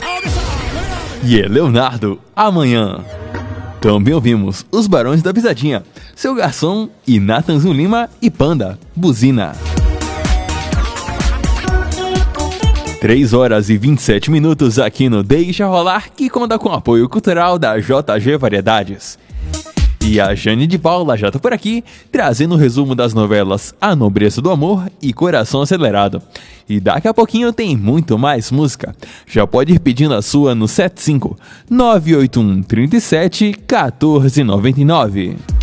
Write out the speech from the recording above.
E é Leonardo, Amanhã. Também ouvimos Os Barões da Pisadinha, Seu Garçom e Natanzinho Lima e Panda, Buzina. 3 horas e 27 minutos aqui no Deixa Rolar, que conta com o apoio cultural da JG Variedades. E a Jane de Paula já tá por aqui, trazendo o resumo das novelas A Nobreza do Amor e Coração Acelerado. E daqui a pouquinho tem muito mais música. Já pode ir pedindo a sua no 75 981 37 1499.